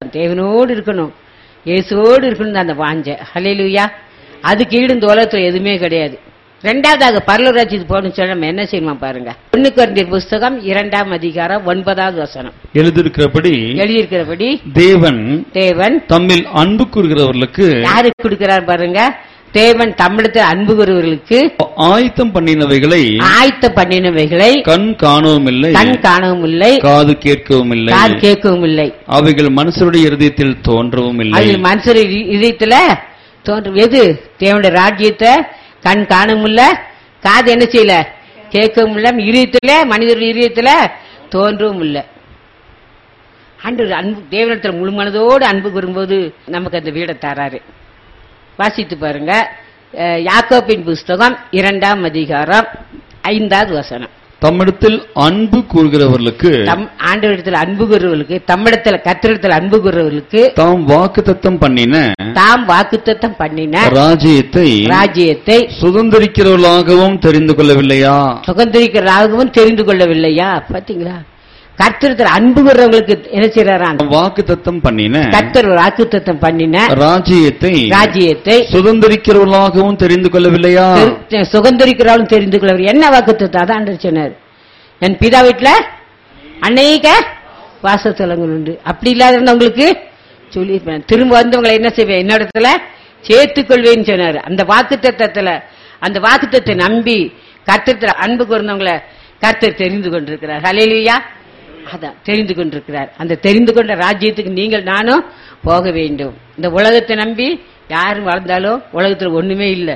தான். தேவனோடு இருக்கணும், இயேசுவோடு இருக்கணும் அந்த வாஞ்சை. ஹல்லேலூயா. அதுக்கு ஈடு இந்த உலகத்துல எதுவுமே கிடையாது. ரெண்டாவதாக பரலோகராஜ்யத்துக்கு போகணும்னு சொல்ல நம்ம என்ன செய்யணுமா பாருங்க. 1 கொரிந்தியர் புஸ்தகம் 2ஆம் அதிகாரம் 9வது வசனம். எழுதியிருக்கிறபடி தேவன் தம்மில் அன்பு கூறுகிறவர்களுக்கு யாருக்கு கொடுக்கிறார் பாருங்க. தேவன் தமிழத்தில் அன்பு கூறுவர்களுக்கு ஆயத்தம் பண்ணினவைகளை கண் காணவும் இல்லை, காது கேட்கவும் இல்லை, அவைகள் மனுஷருடைய இருதயத்தில் தோன்றவும் இல்லை. மனுஷருடைய இதயத்துல தோன்றும் எது? தேவனுடைய ராஜ்யத்தை கண் காணவும் இல்ல, காது என்ன செய்யல, கேட்கவும் இல்ல, இதயத்துல மனிதருடைய இதயத்துல தோன்றவும் இல்லை. ஆண்டவர் அன்பு தேவனிடத்துல முழு மனதோடு அன்பு கூறும்போது நமக்கு அந்த வீடை தராரு. வாசித்து பாருங்க. யாக்கோபின் புஸ்தகம் 2ஆம் அதிகாரம் 5வது வசனம். தம்மிடத்தில் அன்பு கூறுகிறவர்களுக்கு, ஆண்டவரிடத்தில் அன்பு கூறுவர்களுக்கு, தம்மிடத்தில் கர்த்தரிடத்தில் அன்பு கூறுவர்களுக்கு தாம் வாக்குத்தத்தம் பண்ணின ராஜ்யத்தை சுதந்திரிக்கிறவர்களாகவும் தெரிந்து கொள்ளவில்லையா? பாத்தீங்களா? கர்த்தரிடத்தில் அன்பு கூறுறவங்களுக்கு என்ன செய்யறாரா? வாக்குத்தத்தம் பண்ணின, கர்த்தர் வாக்குத்தத்தம் பண்ணின ராஜ்யத்தை சுதந்திரிக்கிறவர்களாகவும் தெரிந்து கொள்ளவில்லையா? சுதந்திரிக்கிறவர்களும் தெரிந்து கொள்ளவில்லை. என்ன வாக்குத்தத்தம்? அதான் ஆண்டவர் சொன்னார், என் பிதா வீட்டுல அநேக வாசஸ்தலங்கள் உண்டு. அப்படி இல்லாத உங்களுக்கு சொல்லியிருப்பேன், திரும்ப வந்து உங்களை என்ன செய்வேன், என்னிடத்துல சேர்த்துக் கொள்வேன்னு சொன்னார். அந்த வாக்குத்தத்தத்துல, அந்த வாக்குத்தத்தை நம்பி கர்த்தரிடத்தில் அன்பு கூர்ந்தவங்களை கர்த்தர் தெரிந்து கொண்டிருக்கிறார். ஹல்லேலூயா. அதான் தெரிந்து கொண்டிருக்கிறார். அந்த தெரிந்து கொண்ட ராஜ்யத்துக்கு நீங்கள் நானும் போக வேண்டும். இந்த உலகத்தை நம்பி யாரும் வளர்ந்தாலும் உலகத்துல ஒண்ணுமே இல்லை.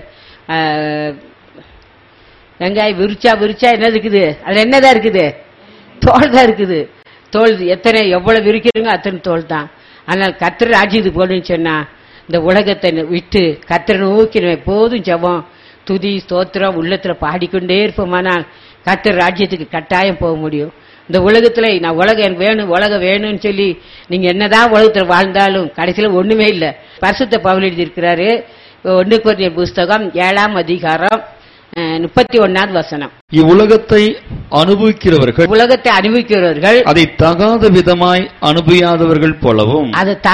வெங்காயம் விரிச்சா என்ன இருக்குது? அதுல என்னதான் இருக்குது? தோல் தான் இருக்குது. தோல் எத்தனை எவ்வளவு விரிக்கிறீங்க அத்தனை தோல் தான். ஆனால் கர்த்தர் ராஜ்யத்துக்கு போகணும்னு சொன்னா இந்த உலகத்தை விட்டு கர்த்தரை நோக்கி எப்போதும் ஜெபம், துதி, ஸ்தோத்திரம் உள்ளத்துல பாடிக்கொண்டே இருப்போமானால் கர்த்தர் ராஜ்யத்துக்கு கட்டாயம் போக முடியும். இந்த உலகத்துல நான் உலகம் எனக்கு வேணும், உலகம் வேணும்னு சொல்லி நீங்க என்னதான் உலகத்துல வாழ்ந்தாலும் கடைசியில ஒண்ணுமே இல்லை. பரிசுத்த பவுல் எழுதியிருக்கிறாரு 1 கொரிந்தியர் புஸ்தகம் 7ஆம் அதிகாரம் 31வது வசனம். இவ்வுலகத்தை அனுபவிக்கிறவர்கள் அதை தகாத விதமாய் அனுபவியாதவர்கள் போலவும்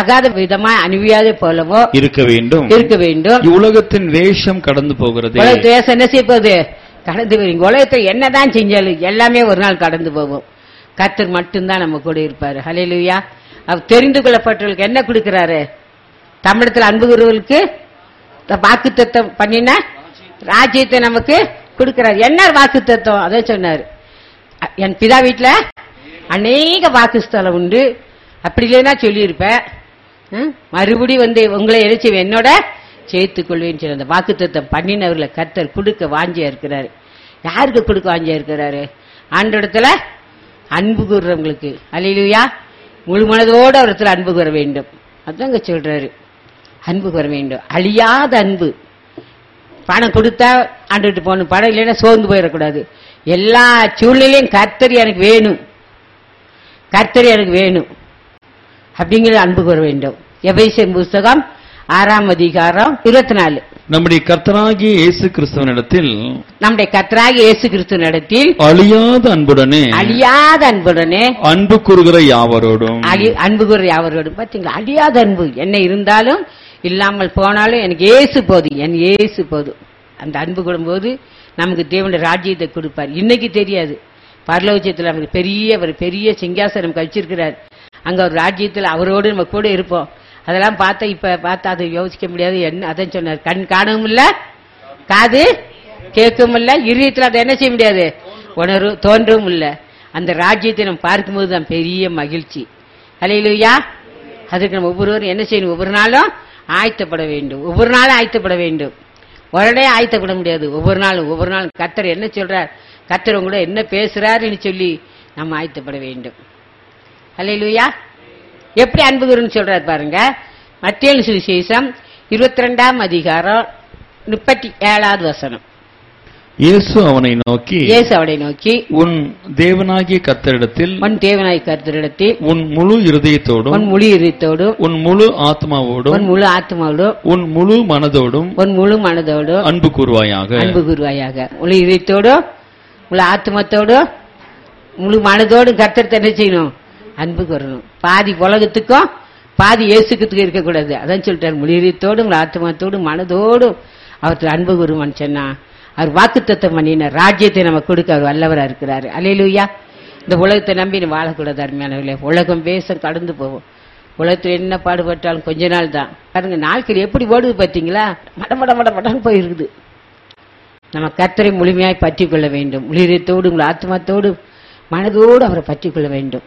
இருக்க வேண்டும். இவ்வுலகத்தின் வேஷம் கடந்து போகிறது. வேஷம் என்ன செய்வது? கடந்து போறீங்க. உலகத்தை என்னதான் செஞ்சாலும் எல்லாமே ஒரு நாள் கடந்து போகும். கர்த்தர் மட்டும்தான் நம்ம கூட இருப்பாரு. ஹல்லேலூயா. அவர் தெரிந்து கொள்ளப்பட்டவர்களுக்கு என்ன கொடுக்கிறாரு? தமிழத்தில் அன்பு கூறுவர்களுக்கு வாக்குத்தத்தம் பண்ணின ராஜ்யத்தை நமக்கு கொடுக்கிறார். என்ன வாக்குத்தத்தம்? அதை சொன்னார், என் பிதா வீட்டுல அநேக வாக்குஸ்தலம் உண்டு. அப்படி இல்லைன்னா சொல்லியிருப்பேன், மறுபடி வந்து உங்களை எழுச்சி என்னோட சேர்த்துக் கொள்வேன்னு சொல்லி அந்த வாக்குத்தத்தம் பண்ணினவர்களை கர்த்தர் கொடுக்க வாஞ்சியா இருக்கிறாரு. யாருக்கு கொடுக்க வாஞ்சியா இருக்கிறாரு? ஆண்டவரிடத்துல அன்பு கூறுறவங்களுக்கு. அல்லேலூயா. முழு மனதோடு அவரிடத்துல அன்பு கூற வேண்டும். அதாங்க சொல்றாரு, அன்பு கூற வேண்டும். அழியாத அன்பு. பணம் கொடுத்தா ஆண்டுகிட்டு போகணும், பணம் இல்லைன்னா சோர்ந்து போயிடக்கூடாது. எல்லா சூழ்நிலையும் கர்த்தர் எனக்கு வேணும், கர்த்தர் எனக்கு வேணும் அப்படிங்கிறது அன்பு கூற வேண்டும். எபேசியர் புஸ்தகம் 6ஆம் அதிகாரம் 24. நம்முடைய கர்த்தராகிய இயேசு கிறிஸ்துவினிடத்தில் அழியாத அன்புடனே அன்பு கூறுகிற யாவரோடும் பாத்தீங்களா? அழியாத அன்பு. என்ன இருந்தாலும் இல்லாமல் போனாலும் எனக்கு இயேசு போதும், என் இயேசு போதும். அந்த அன்பு கூடும்போது நமக்கு தேவனுடைய ராஜ்யத்தை கொடுப்பார். இன்னைக்கு தெரியாது, பரலோகத்தில் நமக்கு பெரிய சிங்காசனம் கழிச்சிருக்கிறார். அங்க ஒரு ராஜ்யத்தில் அவரோடு நம்ம கூட இருப்போம். அதெல்லாம் பார்த்தா அதை யோசிக்க முடியாது. என்ன அதான் சொன்னார், கண் காணவும் இல்ல, காது கேட்கவும் இல்ல, இதயத்தில் அதை என்ன செய்ய முடியாது, உணர்வு தோன்றவும் இல்ல. அந்த ராஜ்யத்தை நம்ம பார்க்கும்போது தான் பெரிய மகிழ்ச்சி. ஹல்லேலூயா. அதுக்கு நம்ம ஒவ்வொருவரும் என்ன செய்யணும்? ஒவ்வொரு நாளும் ஆயத்தப்பட வேண்டும். ஒவ்வொரு நாளும் ஆயத்தப்பட வேண்டும். உடனே ஆயத்தப்பட முடியாது. ஒவ்வொரு நாளும் கர்த்தர் என்ன சொல்றார், கர்த்தர் உங்களோட என்ன பேசுறாருன்னு சொல்லி நம்ம ஆயத்தப்பட வேண்டும். ஹல்லேலூயா. எப்படி அன்பு கூறுன்னு சொல்றாரு பாருங்க. மத்தேயு சுவிசேஷம் 22ஆம் அதிகாரம் 37வது வசனம். இயேசு அவனை நோக்கி உன் தேவனாகிய கர்த்தரிடத்தில் உன் முழு இருதயத்தோடும் உன் முழு ஆத்மாவோடும் உன் முழு மனதோடும் அன்பு கூறுவாயாக. முழு இதயத்தோடும் முழு ஆத்மத்தோடும் முழு மனதோடும் கர்த்தரை என்ன செய்யணும்? அன்பு கூறணும். பாதி உலகத்துக்கும் பாதி இயேசுக்கு இருக்கக்கூடாது. அதான் சொல்லிட்டார், முழுதத்தோடும் ஆத்மாத்தோடும் மனதோடும் அவருக்கு அன்பு கூறுவான்னு சொன்னா அவர் வாக்குத்தத்தம் பண்ணினார். ராஜ்யத்தை நம்ம கொடுக்க அவர் வல்லவரா இருக்கிறாரு. அல்லேலூயா. இந்த உலகத்தை நம்பி வாழக்கூடாது அருமையானவர்களே. உலகம் பேசம் கடந்து போவோம். உலகத்தில் என்ன பாடுபட்டாலும் கொஞ்ச நாள் தான். பாருங்க நாட்கள் எப்படி ஓடுது பார்த்தீங்களா? மடமடன்னு போயிருக்குது. நம்ம கர்த்தரை முழுமையாய் பற்றி கொள்ள வேண்டும். உயிரத்தோடு உங்கள் ஆத்மாத்தோடு மனதோடு அவரை பற்றி கொள்ள வேண்டும்.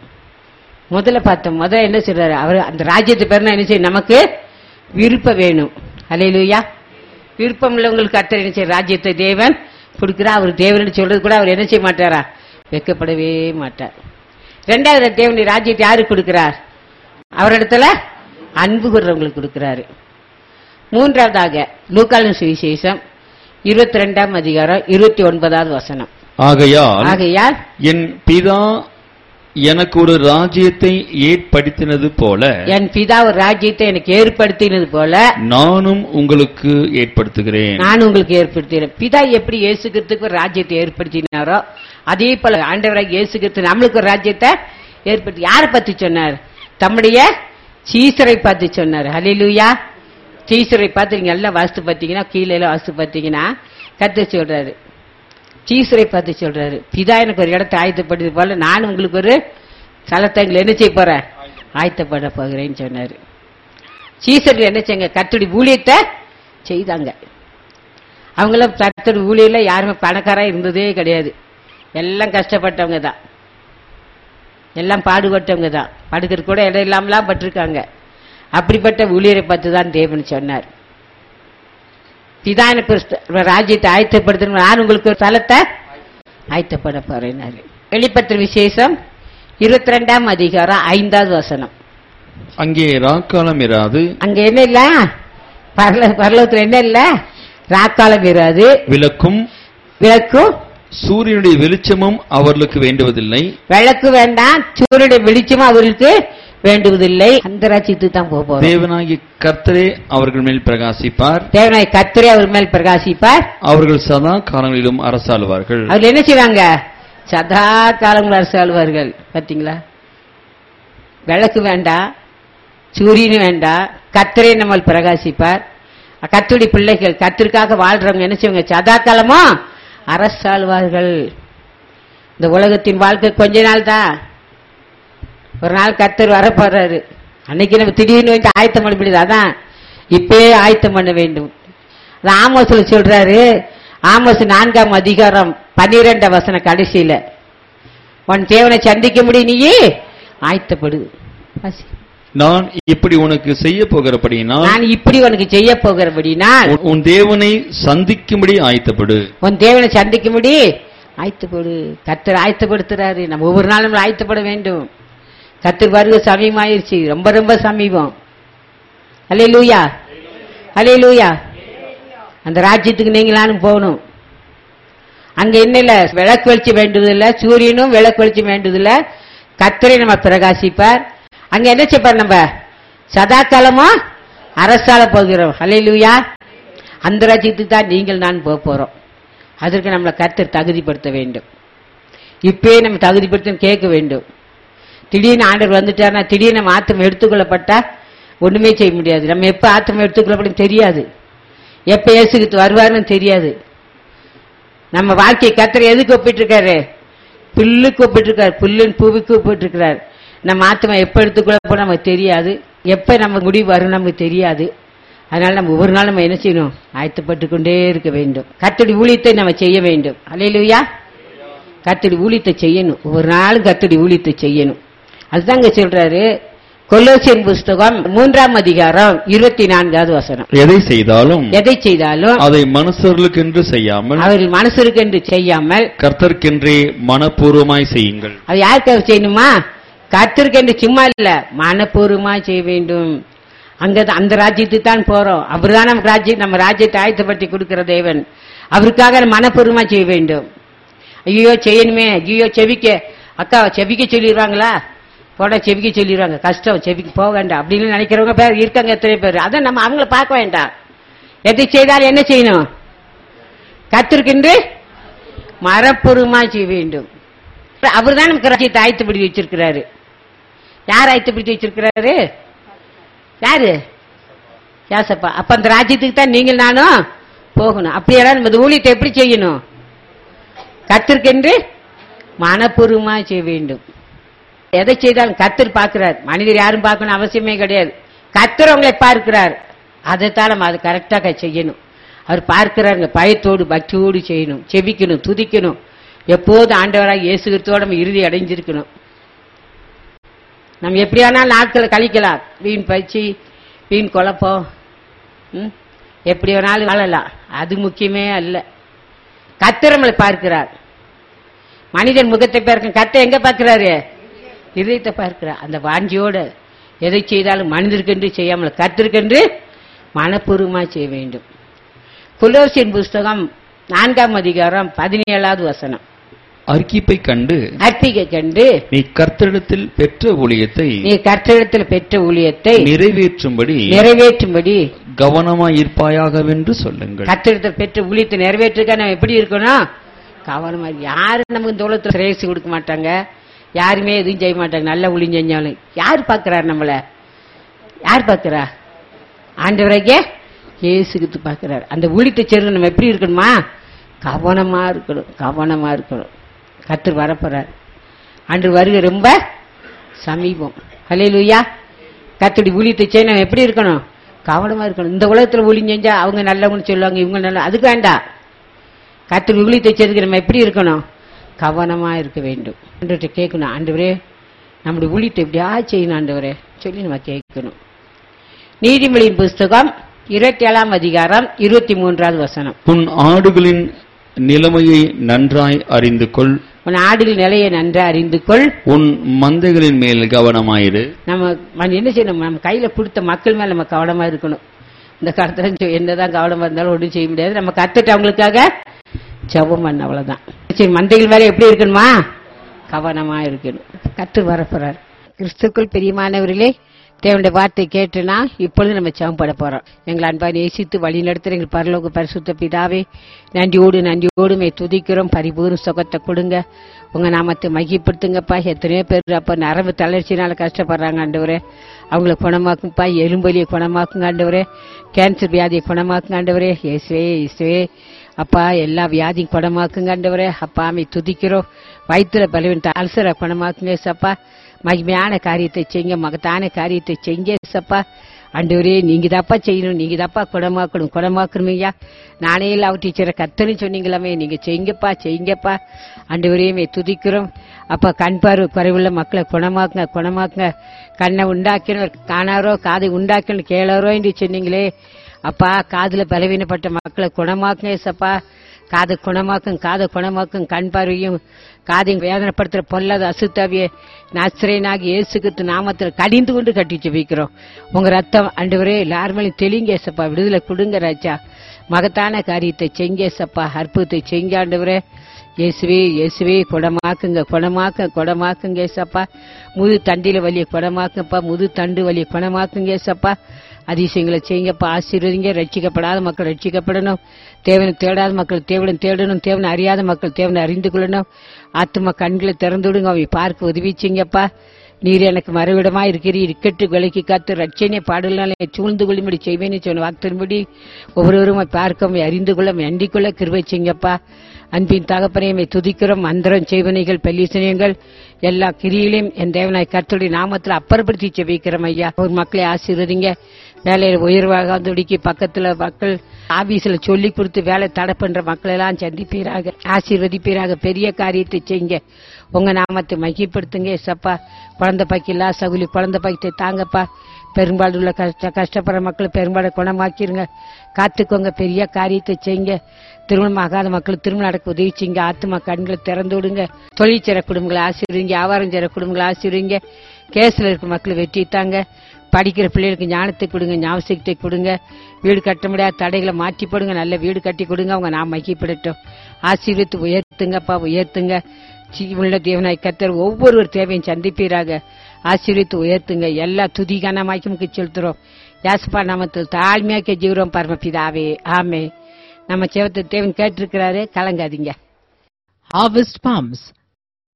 முதல்ல என்ன சொல்றாரு? அவர் அந்த ராஜ்யத்தை பேர்னா என்ன செய்ய? நமக்கு விருப்பம் வேணும். அல்லேலூயா. விருப்பம் உள்ளவங்களுக்கு கர்த்தர் என்ன செய்ய? ராஜ்யத்தை தேவன் கொடுக்கிறா. அவர் தேவன் சொல்றது கூட அவர் என்ன செய்ய மாட்டாரா? வெட்கப்படவே மாட்டார். இரண்டாவது தேவனுடைய ராஜ்யத்தை யாருக்கு கொடுக்கிறார்? அவரிடத்துல அன்பு கூர்றவங்களுக்கு கொடுக்கிறாரு. மூன்றாவதாக லூக்காவின் சுவிசேஷம் 22ஆம் அதிகாரம் 29வது வசனம். ஆகையால் என் பிதா எனக்கு ஒரு ராஜ்யத்தை ஏற்படுத்தினது போல, என் பிதா ஒரு ராஜ்யத்தை எனக்கு ஏற்படுத்தினது போல நானும் உங்களுக்கு ஏற்படுத்துகிறேன். நான் உங்களுக்கு ஏற்படுத்துகிறேன். பிதா எப்படி இயேசு கிறிஸ்துவுக்கு ஒரு ராஜ்யத்தை ஏற்படுத்தினாரோ அதே போல ஆண்டவராக இயேசு கிறிஸ்து நம்மளுக்கு ஒரு ராஜ்யத்தை ஏற்படுத்தி. யாரை பத்தி சொன்னார்? தம்முடைய சீசரை பார்த்து சொன்னார். ஹல்லேலூயா. சீசரை பார்த்து நீங்க எல்லாம் வாஸ்து பார்த்தீங்கன்னா, கீழே எல்லாம் வாஸ்து பார்த்தீங்கன்னா கர்த்தர் சொல்றாரு, சீசரை பார்த்து சொல்றாரு, பிதா எனக்கு ஒரு இடத்தை ஆயத்தப்படுது போல நான் உங்களுக்கு ஒரு ஸ்தலத்தை என்ன செய்ய போறேன்? ஆயத்தப்பட போகிறேன்னு சொன்னாரு. சீசர்கள் என்ன செய்ய? கர்த்தருடைய ஊழியத்தை செய்தாங்க. அவங்களும் கர்த்தருடைய ஊழியர்ல யாருமே பணக்காரா இருந்ததே கிடையாது. எல்லாம் கஷ்டப்பட்டவங்க தான், எல்லாம் பாடுபட்டவங்க தான். படுக்கிற கூட இடம் இல்லாமலாம் பட்டிருக்காங்க. அப்படிப்பட்ட ஊழியரை பார்த்து தான் தேவன் சொன்னார், பிதா எனக்கு ராஜ்யத்தை ஆயத்தப்படுத்த நான் உங்களுக்கு ஒரு ஸ்தலத்தை ஆயத்தப்பட போறேன். வெளிப்பத்திர விசேஷம் 22ஆம் அதிகாரம் 5வது வசனம். அங்கே ராக்காலம் இராது. அங்க என்ன இல்ல? பரலோகத்துல என்ன இல்ல? ராக்காலம் இராது. விளக்கும் சூரியனுடைய வெளிச்சமும் அவர்களுக்கு வேண்டுவதில்லை. விளக்கு வேண்டாம், சூரியனுடைய வெளிச்சமும் அவர்களுக்கு வேண்டுவதில்லை. அந்த ராஜ்யத்துக்கு தான் போவோம். தேவனாகிய கர்த்தரே அவர்கள் மேல் பிரகாசிப்பார். தேவனாகிய கர்த்தரே அவர் மேல் பிரகாசிப்பார். அவர்கள் சதா காலங்களிலும் அரசாளுவார்கள். அவர்கள் என்ன செய்வாங்க? சதா காலங்களும் அரசாளுவார்கள். பாத்தீங்களா? விளக்கு வேண்டாம், சூரியனும் வேண்டாம், கர்த்தரே நம்ம பிரகாசிப்பார். கர்த்தருடைய பிள்ளைகள் கர்த்தருக்காக வாழ்றவங்க என்ன செய்வாங்க? சதா காலமும் அரசாளுவார்கள். இந்த உலகத்தின் வாழ்க்கை கொஞ்ச நாள் தான். ஒரு நாள் கர்த்தர் வரப்போறாரு. அன்னைக்கு நம்ம திடீர்னு வந்து ஆயத்தம் பண்ண முடியாது. அதான் இப்பயே ஆயத்தம் பண்ண வேண்டும். ஆமோஸ்ல சொல்றாரு, ஆமோஸ் 4ஆம் அதிகாரம் 12ஆம் வசனம் கடைசியில, உன் தேவனை சந்திக்க முடியும், நீயே ஆயத்தப்படு. நான் இப்படி உனக்கு செய்ய போகிறபடினால், நான் இப்படி உனக்கு செய்ய போகிறபடினால் உன் தேவனை சந்திக்கும்படி ஆயத்தப்படு. உன் தேவனை சந்திக்கும்படி ஆயத்தப்படு. கர்த்தர் ஆயத்தப்படுத்துறாரு. நம்ம ஒவ்வொரு நாளும் ஆயத்தப்பட வேண்டும். கர்த்தர் வருகை சமீபமாயிருச்சு, ரொம்ப ரொம்ப சமீபம். அல்லேலூயா, அல்லேலூயா. அந்த ராஜ்யத்துக்கு நீங்களானும் போகணும். அங்க என்ன இல்ல? விளக்கு வெளிச்சம் வேண்டுவதில்லை, சூரியனும் விளக்கு வெளிச்சம் வேண்டுவதில்லை, கர்த்தரை நம்ம பிரகாசிப்பார். அங்க என்ன செய்ப்பார்? நம்ம சதா காலமா அரசால போகிறோம். அல்லேலூயா. அந்த ராஜ்யத்துக்கு தான் நீங்கள் நான் போறோம். அதற்கு நம்மளை கர்த்தர் தகுதிப்படுத்த வேண்டும். இப்பயே நம்ம தகுதிப்படுத்த கேட்க வேண்டும். திடீர்னு ஆண்டவர் வந்துட்டார்னா, திடீர்னு நம்ம ஆத்மா எடுத்துக்கொள்ளப்பட்டா ஒண்ணுமே செய்ய முடியாது. நம்ம எப்ப ஆத்மா எடுத்துக்கொள்ளப்படும் தெரியாது, எப்ப இயேசுக்கு வருவாருன்னு தெரியாது. நம்ம வாழ்க்கையை கர்த்தர் எதுக்கு ஒப்பிட்டு இருக்காரு? புல்லுக்கு ஒப்பிட்டு இருக்காரு, புல்லின் பூவுக்கு ஒப்பிட்டு இருக்கிறார். நம்ம ஆத்மா எப்ப எடுத்துக்கொள்ளப்படும் நமக்கு தெரியாது, எப்ப நம்ம முடிவு வரும் நமக்கு தெரியாது. அதனால நம்ம ஒவ்வொரு நாள் நம்ம என்ன செய்யணும்? ஆயத்தப்பட்டு கொண்டே இருக்க வேண்டும். கர்த்தருடைய ஊழியத்தை நம்ம செய்ய வேண்டும். அல்லேலூயா. கர்த்தருடைய ஊழியத்தை செய்யணும். ஒவ்வொரு நாளும் கர்த்தருடைய ஊழியத்தை செய்யணும். அதுதாங்க சொல்றாரு கொலோசியர் புஸ்தகம் 3ஆம் அதிகாரம் 24வது வசனம். எதை செய்தாலும் அதை மனுஷர்களுக்கென்று செய்யாமல், அவர்கள் மனுஷருக்கென்று செய்யாமல் கர்த்தருக்கென்றே மனப்பூர்வமாய் செய்யுங்கள். அது யாருக்காக செய்யணுமா? கர்த்தருக்கென்று சும்மா இல்ல, மனப்பூர்வமாய் செய்ய வேண்டும். அங்க அந்த ராஜ்யத்துக்கு தான் போறோம். அவர்தான் நமக்கு ராஜ்யம், நம்ம ராஜ்யத்தை ஆயத்தப்படுத்தி கொடுக்கிற தேவன். அவருக்காக மனப்பூர்வமா செய்ய வேண்டும். ஐயோ செய்யணுமே, ஐயோ செவிக்க அக்கா செவிக்க சொல்லிடுவாங்களா, போட செவிக்க சொல்லிடுவாங்க, கஷ்டம், செவிக்கு போக வேண்டாம் அப்படின்னு நினைக்கிறவங்க பேர் இருக்காங்க, எத்தனை பேர். அதான் நம்ம அவங்கள பார்க்க வேண்டாம். எதை செய்தாலும் என்ன செய்யணும்? கர்த்தருக்கென்று மனப்பூர்வமா செய்ய வேண்டும். அவர் தான் நமக்கு ராஜ்யத்தை ஆயத்தப்படுத்தி வச்சிருக்கிறாரு. யார் ஆயத்தப்படுத்தி வச்சிருக்கிறாரு? யாரு? யாசப்பா. அப்ப அந்த ராஜ்யத்துக்கு தான் நீங்கள் நானும் போகணும். அப்படியெல்லாம் நம்ம ஊழியத்தை எப்படி செய்யணும்? கர்த்தருக்கென்று மனப்பூர்வமா செய்ய வேண்டும். எதை செய்தாலும் கர்த்தர் பார்க்கிறார். மனிதர் யாரும் பார்க்கணும் அவசியமே கிடையாது. கர்த்தர் உங்களை பார்க்கிறார். அதைத்தான் நம்ம அது கரெக்டாக செய்யணும். அவர் பார்க்கிறாருங்க. பயத்தோடு பக்தியோடு செய்யணும், செபிக்கணும், துதிக்கணும். எப்போதும் ஆண்டவராக இயேசு கிறிஸ்துவோட நம்ம இறுதி அடைஞ்சிருக்கணும். நம்ம எப்படியானாலும் நாட்களை கழிக்கலாம். வீண் பயிற்சி, வீண் குழப்பம், எப்படி வேணாலும் வாழலாம். அது முக்கியமே அல்ல. கர்த்தர் நம்மளை பார்க்கிறார். மனிதன் முகத்தை பார்க்க, கர்த்தர் எங்க பார்க்கிறாரு? இதயத்தை பார்க்கிறார். அந்த வாஞ்சியோட எதை செய்தாலும் மனிதருக்கென்று செய்யாமல் கர்த்தருக்கென்று மனப்பூர்வமா செய்ய வேண்டும். கொலோசியர் புஸ்தகம் 4ஆம் அதிகாரம் 17வது வசனம். அர்க்கிப்பை கண்டு நீ கர்த்தரிடத்தில் பெற்ற ஊழியத்தை நிறைவேற்றும்படி கவனமாயிருப்பாயாகவென்று சொல்லுங்கள். கர்த்தரிடத்தில் பெற்ற ஊழியத்தை நிறைவேற்றுக்க நம்ம எப்படி இருக்கணும்? கவனமா. யாரும் நமக்கு இந்த உலகத்துல சிரேசி கொடுக்க மாட்டாங்க, யாருமே எதுவும் செய்ய மாட்டாங்க. நல்ல ஊழியம் செஞ்சாலும் யார் பார்க்கிறார்? நம்மள யார் பார்க்கிறா? ஆண்டவராகிய இயேசு கிறிஸ்து பார்க்கிறார். அந்த ஊழியத்தை சேர்ந்து நம்ம எப்படி இருக்கணுமா? கவனமா இருக்கணும். கர்த்தர் வரப்போறார். அன்று வருகை ரொம்ப சமீபம். ஹல்லேலூயா. கர்த்தருடைய ஊழியத்தை செய்ய நம்ம எப்படி இருக்கணும்? கவனமா இருக்கணும். இந்த உலகத்துல ஊழியம் செஞ்சா அவங்க நல்லவங்கன்னு சொல்லுவாங்க, இவங்க நல்ல, அதுக்கு வேண்டாம். கர்த்தருடைய ஊழியத்தை செய்யறதுக்கு நம்ம எப்படி இருக்கணும்? கவனமா இருக்க வேண்டும். ஆண்டவர்கிட்ட கேட்கணும், ஆண்டவரே நம்முடைய ஊழியத்தை எப்படியா செய்யணும் ஆண்டவரே சொல்லி நம்ம கேட்கணும். நீதிமொழியின் புஸ்தகம் 27ஆம் அதிகாரம் 23வது வசனம். உன் ஆடுகளின் நிலைமையை நன்றாய் அறிந்து கொள். உன் ஆடுகளின் நிலையை நன்றாய் அறிந்து கொள். உன் மந்தைகளின் மேல் கவனமாயிரு. நம்ம என்ன செய்யணும்? நம்ம கையில கொடுத்த மக்கள் மேல நம்ம கவனமா இருக்கணும். இந்த காலத்துல என்னதான் கவனமா இருந்தாலும் ஒன்றும் செய்ய முடியாது. நம்ம கத்துட்டு அவங்களுக்காக ஜெபம் பண்ண, அவ்வளவுதான். சரி, மந்தைகள் மேல எப்படி இருக்கணுமா? கவனமா இருக்கணும். கர்த்தர் வரப்போறார். கிறிஸ்துக்குள் பிரியமானவர்களே, தேவனுடைய வார்த்தை கேட்டுனா இப்பொழுது நம்ம ஜெபம் பண்ண போறோம். எங்களை அன்பா நேசித்து வழி நடத்துற எங்கள் பரலோக பரிசுத்த பிதாவே, நன்றியோடு துதிக்கிறோம். பரிபூர்ண சுகத்தை கொடுங்க. உங்க நாமத்தை மகிப்படுத்துங்கப்பா. எத்தனையோ பேர் அப்ப நரம்பு தளர்ச்சினால கஷ்டப்படுறாங்க ஆண்டவரே, அவங்களை குணமாக்குங்கப்பா. எலும்பலியை குணமாக்குங்க ஆண்டவரே. கேன்சர் வியாதியை குணமாக்குங்க ஆண்டவரே. இயேசுவே அப்பா, எல்லா வியாதியும் குணமாக்குங்க ஆண்டவரே. அப்பா அமை துதிக்கிறோம். வயிற்றுல பலவீன அல்சரை குணமாக்குங்க சப்பா. மகிமையான காரியத்தை செய்யுங்க, மகத்தான காரியத்தை செஞ்ச சப்பா. ஆண்டவரே நீங்க தப்பா செய்யணும், நீங்க தப்பா குணமாக்கணுமையா. நானே எல்லாம் டீச்சரை கத்தன்னு சொன்னீங்களாமே, நீங்க செய்யுங்கப்பா. ஆண்டவரே துதிக்கிறோம். அப்பா, கண் பார்வை குறைவுள்ள மக்களை குணமாக்குங்க. கண்ணை உண்டாக்கணும் காணாரோ, காதை உண்டாக்கணும் கேளாரோ என்று சொன்னீங்களே அப்பா. காதுல பலவீனப்பட்ட மக்களை குணமாக்குங்க சப்பா. காதை குணமாக்கும். கண் பார்வையும் காதையும் வேதனைப்படுத்துற பொல்லாத அசுத்தாவிய நசரேயனாகிய இயேசு கிறிஸ்து நாமத்தில் கடிந்து கொண்டு கட்டி ஜெபிக்கிறோம். உங்க ரத்தம் ஆண்டவரே எல்லாருமேலும் தெளிங்க சப்பா. விடுதலை கொடுங்க ராஜா. மகத்தான காரியத்தை செஞ்ச சப்பா. அற்புதத்தை செஞ்ச ஆண்டவரே. இயேசுவே குணமாக்குங்க சப்பா. முது தண்டில வலிய குணமாக்குங்கப்பா. முது தண்டு வலிய குணமாக்குங்க சப்பா. அதிசயங்களை செய்யுங்கப்பா. ஆசீர்வதிங்க. ரட்சிக்கப்படாத மக்கள் ரட்சிக்கப்படணும். தேவனை தேடாத மக்கள் தேவனை தேடணும். தேவனை அறியாத மக்கள் தேவனை அறிந்து கொள்ளணும். ஆத்துமா கண்களை திறந்து விடுங்க. அவை பார்க்க உதவிச்சிங்கப்பா. நீர் எனக்கு மறுவிடமா இருக்கிறீர். இக்கட்டு விலைக்கு காத்து ரட்சணிய பாடல்களை சூழ்ந்து கொள்ளும்படி செய்வேன்னு சொன்ன வார்த்தையின்படி ஒவ்வொருவரும் பார்க்க அறிந்து கொள்ள அண்டிக் கொள்ள கிருபை செய்யுங்கப்பா. அன்பின் தகப்பனையை துதிக்கிறோம். மந்திரம் செய்வனைகள் பல்லிசனியங்கள் எல்லா கிரியிலையும் என் தேவனாய் கர்த்தருடைய நாமத்தில் அப்புறப்படுத்தி செபிக்கிறோம் ஐயா. ஒரு மக்களை ஆசீர்வதிங்க. வேலையில உயர்வாக பக்கத்துல மக்கள் ஆபீஸ்ல சொல்லி கொடுத்து வேலை தடை பண்ற மக்கள் எல்லாம் சந்திப்பீராக, ஆசீர்வதிப்பீராக. பெரிய காரியத்தை செய்யுங்க. உங்க நாமத்தை மகிப்படுத்துங்க சப்பா. குழந்தை பாக்கில்லா சகுலி குழந்தை பாக்கியத்தை தாங்கப்பா. பெரும்பாலும் உள்ள கஷ்டப்படுற மக்கள் பெரும்பாடு குணமாக்கிருங்க. காத்துக்கோங்க. பெரிய காரியத்தை செய்யுங்க. திருமணம் ஆகாத மக்கள் திருமணம் நடக்க உதவி செய்யுங்க. ஆத்மா கண்களை திறந்து விடுங்க. தொழில் சேர குடும்பங்களை ஆசீர்வதிங்க. வியாபாரம் சேர குடும்பங்களை ஆசீர்வதிங்க. கேஸ்ல இருக்க மக்கள் வெற்றி தாங்க. படிக்கிற பிள்ளைகளுக்கு ஞானத்தை கொடுங்க, ஞாபகத்தை கொடுங்க. வீடு கட்ட முடியாத தடைகளை மாற்றி போடுங்க. நல்ல வீடு கட்டி கொடுங்க. அவங்க நாம் மகிப்படட்டும். ஆசீர்வித்து உயர்த்துங்கப்பா, உயர்த்துங்க. உள்ள தேவனாய் கர்த்தர் ஒவ்வொருவர் தேவையும் சந்திப்பீராக. ஆசீர்வித்து உயர்த்துங்க. எல்லா துதிகான மாய்க்கு செலுத்துறோம். யாசப்பா நாமத்தில் தாழ்மையாக்க ஜீவரம் பரமபிதாவே ஆமே. நம்ம செவத்தை தேவன் கேட்டிருக்கிறாரு, கலங்காதீங்க. Harvest Palms.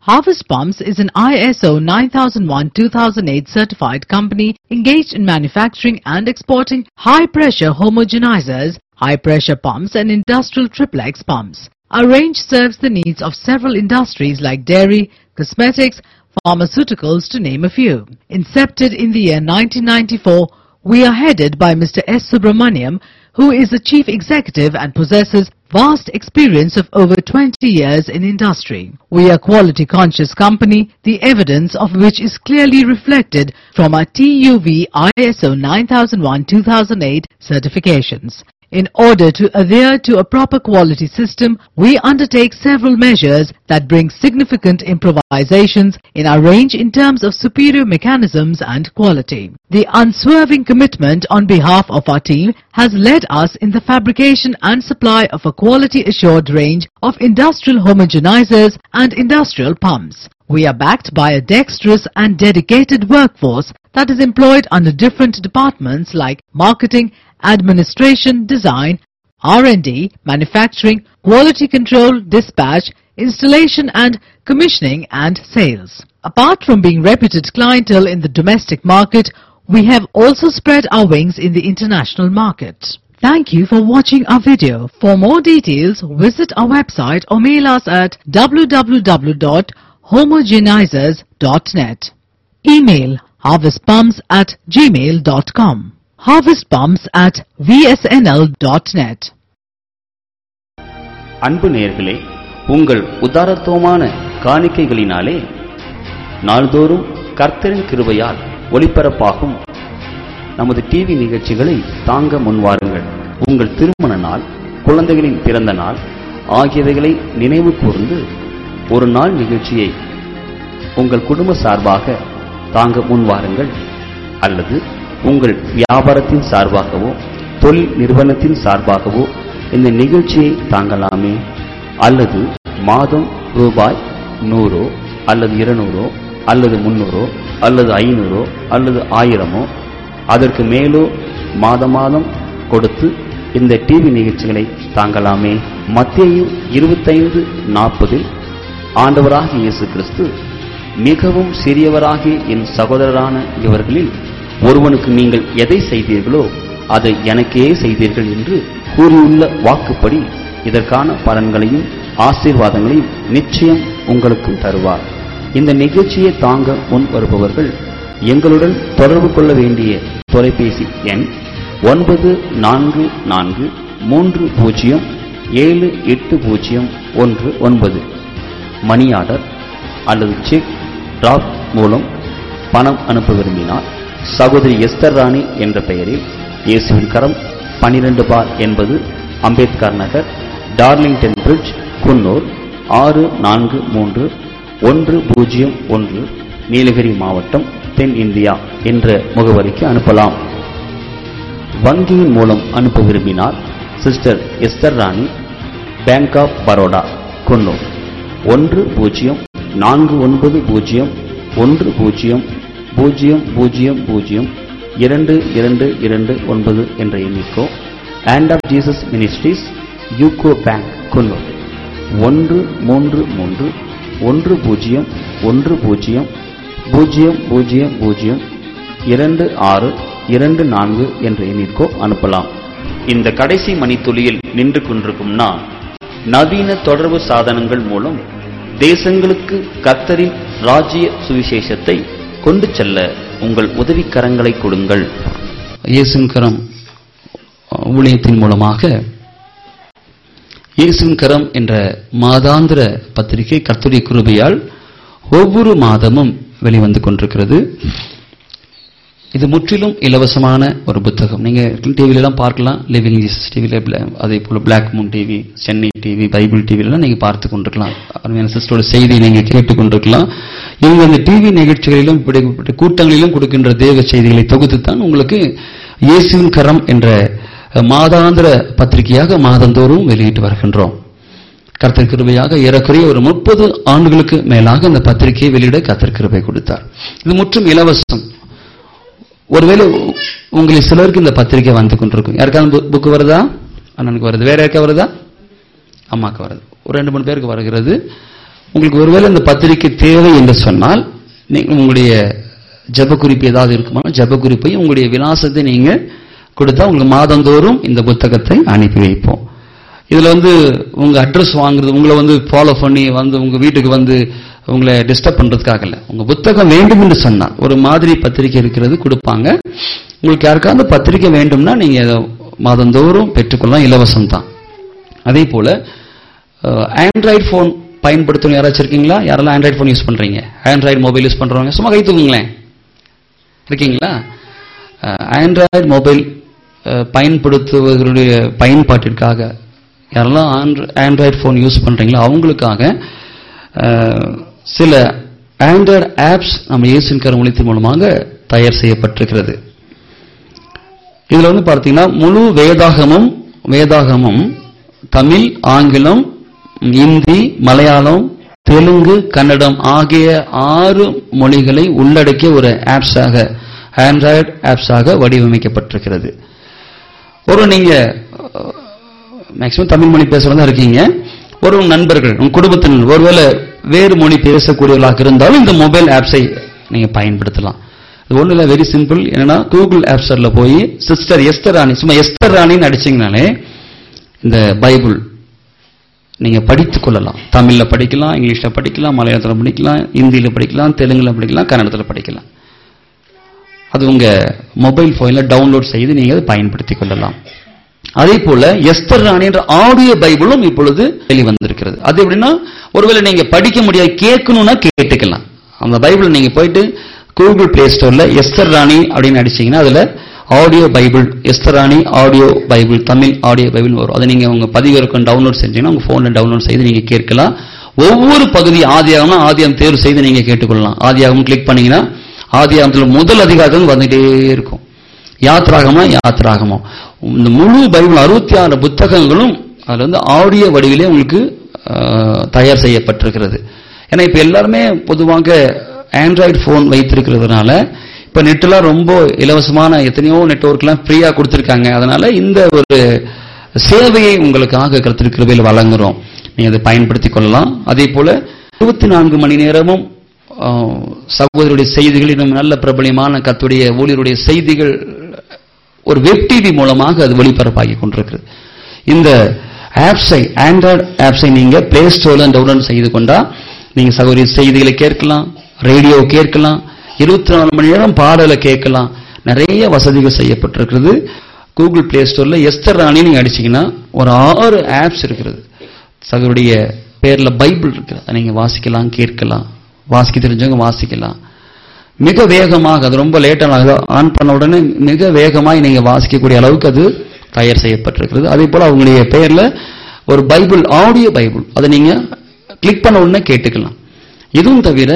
Harvest Pumps is an ISO 9001-2008 certified company engaged in manufacturing and exporting high-pressure homogenizers, high-pressure pumps and industrial triplex pumps. Our range serves the needs of several industries like dairy, cosmetics, pharmaceuticals to name a few. Incepted in the year 1994, we are headed by Mr. S. Subramaniam, who is the Chief Executive and possesses vast experience of over 20 years in industry. We are a quality-conscious company, the evidence of which is clearly reflected from our TUV ISO 9001-2008 certifications. In order to adhere to a proper quality system, we undertake several measures that bring significant improvisations in our range in terms of superior mechanisms and quality. The unswerving commitment on behalf of our team has led us in the fabrication and supply of a quality-assured range of industrial homogenizers and industrial pumps. We are backed by a dexterous and dedicated workforce that is employed under different departments like marketing, administration, design, R&D, manufacturing, quality control, dispatch, installation and commissioning and sales. Apart from being reputed clientele in the domestic market, we have also spread our wings in the international market. Thank you for watching our video. For more details, visit our website or mail us at www.homogenizers.net. Email harvestpumps@gmail.com. harvestpumps@vsnl.net. அன்பு நேயர்களே, உங்கள் உதாரத்துவமான காணிக்கைகளினாலே நாள்தோறும் கர்த்தரின் கிருபையால் ஒளிபரப்பாகும் நமது TV நிகழ்ச்சிகளை தாங்க முன்வாருங்கள். உங்கள் திருமண நாள், குழந்தைகளின் பிறந்த நாள் ஆகியவைகளை நினைவு கூர்ந்து ஒரு நாள் நிகழ்ச்சியை உங்கள் குடும்ப சார்பாக தாங்க முன்வாருங்கள். அல்லது உங்கள் வியாபாரத்தின் சார்பாகவோ தொழில் நிறுவனத்தின் சார்பாகவோ இந்த நிகழ்ச்சியை தாங்கலாமே. அல்லது மாதம் ரூபாய் 100 அல்லது 200 அல்லது 300 அல்லது 500 அல்லது 1000 அதற்கு மேலோ மாதம் கொடுத்து இந்த டிவி நிகழ்ச்சிகளை தாங்கலாமே. மத்தேயு 25:40 ஆண்டவராகிய இயேசு கிறிஸ்து, மிகவும் சிறியவராகிய என் சகோதரரான இவர்களில் ஒருவனுக்கு நீங்கள் எதை செய்தீர்களோ அதை எனக்கே செய்தீர்கள் என்று கூறியுள்ள வாக்குப்படி இதற்கான பலன்களையும் ஆசீர்வாதங்களையும் நிச்சயம் உங்களுக்கு தருவார். இந்த நிகழ்ச்சியை தாங்க முன் வருபவர்கள் எங்களுடன் தொடர்பு கொள்ள வேண்டிய தொலைபேசி எண் 9443078019. மணி ஆர்டர் அல்லது செக் டிராப் மூலம் பணம் அனுப்ப விரும்பினால் சகோதரி எஸ்தர் ராணி என்ற பெயரில் இயேசுவின் கரம் 12/80 அம்பேத்கர் நகர், டார்லிங்டன் பிரிட்ஜ், குன்னூர் 643101, நீலகிரி மாவட்டம், தென் இந்தியா என்ற முகவரிக்கு அனுப்பலாம். வங்கியின் மூலம் அனுப்ப விரும்பினால் sister Esther Rani, bank of Baroda, Coonoor 1049002229 என்ற எண்ணிக்கோ, hand of Jesus ministries, UCO bank, Coonoor 13310002624 என்ற எண்ணிற்கோ அனுப்பலாம். இந்த கடைசி மணித்துளியில் நின்று கொண்டிருக்கும் நான், நவீன தொடர்பு சாதனங்கள் மூலம் தேசங்களுக்கு கர்த்தரின் ராஜ்ய சுவிசேஷத்தை கொண்டு செல்ல உங்கள் உதவிக்கரங்களை கொடுங்கள். இயேசுவின் கரம் ஊழியத்தின் மூலமாக இயேசுவின் கரம் என்ற மாதாந்திர பத்திரிகை கர்த்தருடைய கிருபையால் ஒவ்வொரு மாதமும் வெளிவந்து கொண்டிருக்கிறது. இது முற்றிலும் இலவசமான ஒரு புத்தகம். நீங்க டிவில எல்லாம் பார்க்கலாம், லிவிங் ஜீசஸ் டிவில, அதே போல black Moon TV, Chennai TV, Bible டிவிலாம் நீங்க பார்த்து கொண்டிருக்கலாம். அருமையான சிஸ்டரோட செய்தியை நீங்க கேட்டுக் கொண்டிருக்கலாம். இவங்க அந்த டிவி நிகழ்ச்சிகளிலும் கூட்டங்களிலும் கொடுக்கின்ற தேவ செய்திகளை தொகுத்துத்தான் உங்களுக்கு இயேசுவின் கரம் என்ற மாதாந்திர பத்திரிகையாக மாதந்தோறும் வெளியிட்டு வருகின்றோம். கர்த்தர் கிருபையாக ஏறக்குறைய ஒரு 30 ஆண்டுகளுக்கு மேலாக அந்த பத்திரிகையை வெளியிட கர்த்தர் கிருபை கொடுத்தார். இது முற்றும் இலவசம். ஒருவேளை உங்களில் சிலருக்கு இந்த பத்திரிகை வந்து கொண்டிருக்கும். யாருக்காவது புக்கு வருதா? அண்ணனுக்கு வருது. வேற யாருக்கா வருதா? அம்மாக்கு வருது. ஒரு 2-3 பேருக்கு வருகிறது. உங்களுக்கு ஒருவேளை இந்த பத்திரிகை தேவை என்று சொன்னால் நீங்க உங்களுடைய ஜெப குறிப்பு ஏதாவது இருக்குமா, ஜெப குறிப்பையும் உங்களுடைய விலாசத்தை நீங்க கொடுத்தா உங்களுக்கு மாதந்தோறும் இந்த புத்தகத்தை அனுப்பி வைப்போம். இதுல உங்க அட்ரஸ் வாங்குறது, உங்களை ஃபாலோ பண்ணி உங்க வீட்டுக்கு உங்களை டிஸ்டர்ப் பண்றதுக்காக இல்ல. உங்க புத்தகம் வேண்டும் என்று சொன்னா ஒரு மாதிரி பத்திரிகை இருக்கிறது கொடுப்பாங்க. உங்களுக்கு யாருக்காவது பத்திரிகை வேண்டும்னா நீங்க மாதந்தோறும் பெற்றுக்கொள்ளலாம், இலவசம் தான். அதே போல ஆண்ட்ராய்டு போன் பயன்படுத்தணும் யாராச்சும் இருக்கீங்களா? யாரெல்லாம் ஆண்ட்ராய்டு போன் யூஸ் பண்றீங்க? ஆண்ட்ராய்டு மொபைல் யூஸ் பண்றவங்க சும்மா கை தூக்குங்களேன். இருக்கீங்களா? ஆண்ட்ராய்டு மொபைல் பயன்படுத்துவதனுடைய பயன்பாட்டிற்காக யாரெல்லாம் ஆண்ட்ராய்டு போன் யூஸ் பண்றீங்களோ அவங்களுக்காக சில ஆண்ட்ராய்டு ஆப்ஸ் நம்ம இயேசுவின் கரம் ஒளித்தின் மூலமாக தயார் செய்யப்பட்டிருக்கிறது. இதுல பார்த்தீங்கன்னா முழு வேதாகமும் தமிழ், ஆங்கிலம், இந்தி, மலையாளம், தெலுங்கு, கன்னடம் ஆகிய 6 மொழிகளை உள்ளடக்கிய ஒரு ஆப்ஸாக, ஆண்ட்ராய்டு ஆப்ஸாக வடிவமைக்கப்பட்டிருக்கிறது. நீங்க மேக்சிமம் தமிழ் மொழி பேசுறதா இருக்கீங்க, ஒரு நண்பர்கள் உங்க குடும்பத்தினர் ஒருவேளை வேறு மொழி பேசக்கூடியவர்களாக இருந்தாலும் இந்த மொபைல் ஆப்ஸை நீங்க பயன்படுத்தலாம். இது ஒண்ணு இல்ல, வெரி சிம்பிள். என்னன்னா கூகுள் ஆப் ஸ்டோர்ல போய் சிஸ்டர் எஸ்தர் ராணி, சும்மா எஸ்தர் ராணின்னு அடிச்சீங்கனாலே இந்த பைபிள் நீங்க படித்துக் கொள்ளலாம். தமிழ்ல படிக்கலாம், இங்கிலீஷ்ல படிக்கலாம், மலையாளத்துல படிக்கலாம், இந்தியில படிக்கலாம், தெலுங்குல படிக்கலாம், கன்னடத்துல படிக்கலாம். அது உங்க மொபைல் போன்ல டவுன்லோட் செய்து நீங்க அதை பயன்படுத்திக் கொள்ளலாம். அதே போல எஸ்தர் ராணி என்ற ஆடியோ பைபிளும் இப்பொழுது வெளிவந்திருக்கிறது. அது எப்படின்னா ஒருவேளை நீங்க படிக்க முடியாது, கேட்கணும்னா கேட்டுக்கலாம். அந்த பைபிள் நீங்க போயிட்டு கூகுள் பிளே ஸ்டோர்ல எஸ்தர் ராணி அப்படின்னு அடிச்சீங்கன்னா அதுல ஆடியோ பைபிள், எஸ்தர் ராணி audio Bible, Tamil audio Bible வரும். அதை நீங்க உங்க பதிவிறக்கம் டவுன்லோட் செஞ்சீங்கன்னா உங்க போன்ல டவுன்லோட் செய்து நீங்க கேட்கலாம். ஒவ்வொரு பகுதி ஆதியாகம்னா ஆதியாகம் தேர்வு செய்து நீங்க கேட்டுக்கொள்ளலாம். ஆதியாகம் கிளிக் பண்ணீங்கன்னா ஆதியாகத்துல முதல் அதிகாரம் வந்துட்டே இருக்கும். யாத்ராகமம் இந்த முழு பைபிள் 66 புத்தகங்களும் அதுல ஆடியோ வடிவிலே உங்களுக்கு தயார் செய்யப்பட்டிருக்கிறது. ஏன்னா இப்ப எல்லாருமே பொதுவாக ஆண்ட்ராய்டு போன் வைத்திருக்கிறதுனால இப்ப நெட்லாம் ரொம்ப இலவசமான எத்தனையோ நெட்வொர்க்லாம் ஃப்ரீயா கொடுத்திருக்காங்க. அதனால இந்த ஒரு சேவையை உங்களுக்காக கர்த்தர் கிருபையில் வழங்குறோம். நீங்க அதை பயன்படுத்திக் கொள்ளலாம். அதே போல 24 மணி நேரமும் சகோதரருடைய செய்திகள், இன்னும் நல்ல பிரபலியமான கர்த்தருடைய ஊழியருடைய செய்திகள் ஒரு வெப் டிவி மூலமாக அது ஒளிபரப்பாகி கொண்டிருக்கிறது. இந்த ஆப்ஸை, ஆண்ட்ராய்டு ஆப்ஸை நீங்க பிளே ஸ்டோர்ல டவுன்லோட் செய்து கொண்டா நீங்க சகோதரி செய்திகளை கேட்கலாம், ரேடியோ கேட்கலாம், 24 மணி நேரம் பாடலை கேட்கலாம். நிறைய வசதிகள் செய்யப்பட்டிருக்கிறது. கூகுள் பிளே ஸ்டோர்ல எஸ்தர் ராணி நீங்க அடிச்சீங்கன்னா ஒரு 6 ஆப்ஸ் இருக்கிறது. சகோதரிய பேர்ல பைபிள் இருக்கு, அதை நீங்க வாசிக்கலாம், கேட்கலாம். வாசிக்க தெரிஞ்சவங்க வாசிக்கலாம். மிக வேகமாக, அது ரொம்ப லேட்டாக ஆன் பண்ண உடனே மிக வேகமாக நீங்க வாசிக்கக்கூடிய அளவுக்கு அது தயார் செய்யப்பட்டிருக்கிறது. அதே போல அவங்களுடைய பெயர்ல ஒரு பைபிள், ஆடியோ பைபிள், அதை நீங்க கிளிக் பண்ண உடனே கேட்டுக்கலாம். இதுவும் தவிர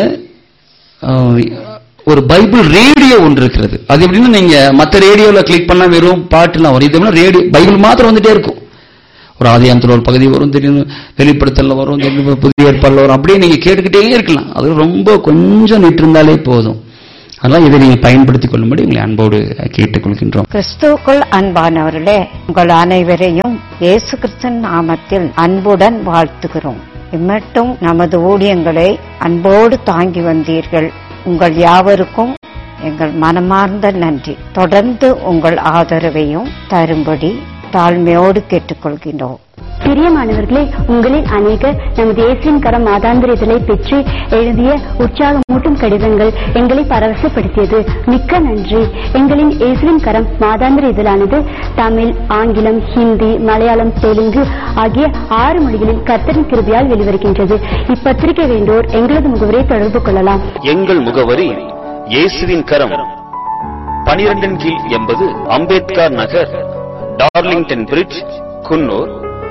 ஒரு பைபிள் ரேடியோ ஒன்று இருக்கிறது. அது எப்படின்னா நீங்க மற்ற ரேடியோல கிளிக் பண்ணா வெறும் பாட்டுலாம் வரும். இது ரேடியோ பைபிள் மாத்திரம் வந்துட்டே இருக்கும். ஒரு ஆதியாகமத்துல ஒரு பகுதி வரும், திடீர்னு வெளிப்படுத்தல வரும், திடீர்னு புதிய ஏற்பாடுல வரும். அப்படியே நீங்க கேட்டுக்கிட்டே இருக்கலாம். அது ரொம்ப கொஞ்சம் நிட்டு இருந்தாலே போதும். அதெல்லாம் இதை நீங்க பயன்படுத்திக் கொள்ளும்படி உங்களை அன்போடு கேட்டுக்கொள்கின்றோம். கிறிஸ்துவுக்குள் அன்பானவர்களே, உங்கள் அனைவரையும் இயேசு கிறிஸ்துவின் நாமத்தில் அன்புடன் வாழ்த்துகிறோம். இம்மட்டும் நமது ஊழியங்களை அன்போடு தாங்கி வந்தீர்கள். உங்கள் யாவருக்கும் எங்கள் மனமார்ந்த நன்றி. தொடர்ந்து உங்கள் ஆதரவையும் தரும்படி தாழ்மையோடு கேட்டுக்கொள்கின்றோம். பிரியமானவர்களே, உங்களில் அநேகர் நமது இயேசுவின் கரம் மாதாந்திர இதழை பெற்று எழுதிய உற்சாகமூட்டும் கடிதங்கள் எங்களை பரவசப்படுத்தியது. மிக்க நன்றி. எங்களின் இயேசுவின் கரம் மாதாந்திர இதழானது தமிழ், ஆங்கிலம், ஹிந்தி, மலையாளம், தெலுங்கு ஆகிய 6 மொழிகளில் கர்த்தரின் கிருபையால் வெளிவருகின்றது. இப்பத்திரிகை வேண்டோர் எங்களது முகவரியை தொடர்பு கொள்ளலாம். எங்கள் முகவரி இயேசுவின் கரம், 12 கீழ் 80 அம்பேத்கர் நகர், டார்லிங்டன் பிரிட்ஜ், குன்னூர்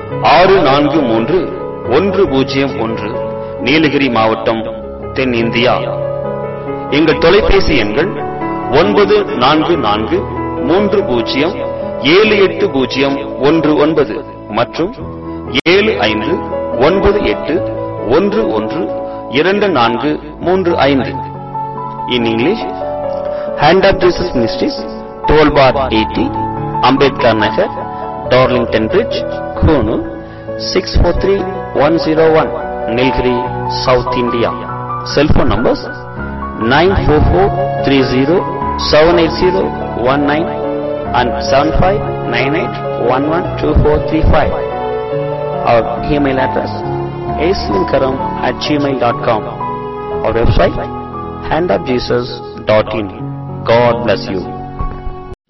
643101, நீலகிரி மாவட்டம், தென் இந்தியா. எங்கள் தொலைபேசி எண்கள் 9443078019 மற்றும் 7598112435. In English, Hand of Jesus Ministries, 12 bar 80, Ambedkar Nagar, Darlington Bridge, Konoor 643101, Nilgiri, South India. Cell phone numbers 94430-780-19 and 7598112435. Our email address asvinkaram@gmail.com. Our website handofjesus.in. God bless you.